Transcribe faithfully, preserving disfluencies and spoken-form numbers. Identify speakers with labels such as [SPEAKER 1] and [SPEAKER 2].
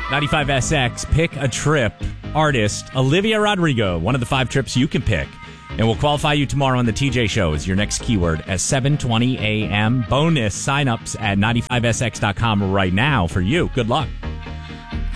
[SPEAKER 1] ninety-five S X, pick a trip. Artist, Olivia Rodrigo, one of the five trips you can pick. And we'll qualify you tomorrow on the T J Show as your next keyword at seven twenty a.m. Bonus signups at ninety-five S X dot com right now for you. Good luck.